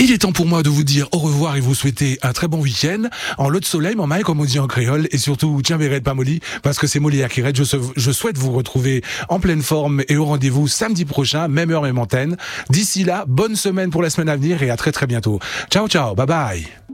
Il est temps pour moi de vous dire au revoir et vous souhaiter un très bon week-end. En lot de soleil, mon maï, comme on dit en créole, et surtout, tiens, Béret, pas molly, parce que c'est Molière qui reste. Je souhaite vous retrouver en pleine forme et au rendez-vous samedi prochain, même heure, même antenne. D'ici là, bonne semaine pour la semaine à venir et à très très bientôt. Ciao, ciao, bye bye.